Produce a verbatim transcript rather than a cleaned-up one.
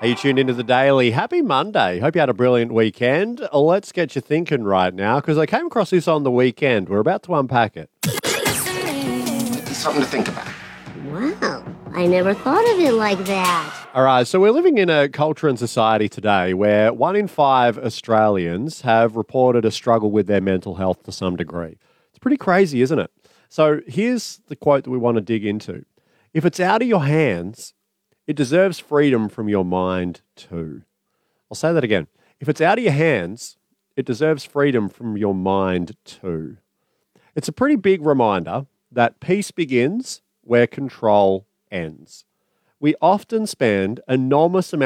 Are you tuned into the Daily? Happy Monday. Hope you had a brilliant weekend. Let's get you thinking right now, because I came across this on the weekend. We're about to unpack it. Something to think about. Wow, I never thought of it like that. All right, so we're living in a culture and society today where one in five Australians have reported a struggle with their mental health to some degree. It's pretty crazy, isn't it? So here's the quote that we want to dig into. If it's out of your hands, it deserves freedom from your mind too. I'll say that again. If it's out of your hands, it deserves freedom from your mind too. It's a pretty big reminder that peace begins where control ends. We often spend enormous amounts